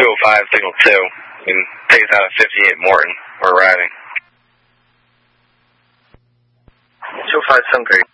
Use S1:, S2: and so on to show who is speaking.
S1: 205, signal 2. And take us out of 58 Morton. We're riding.
S2: 205, 73.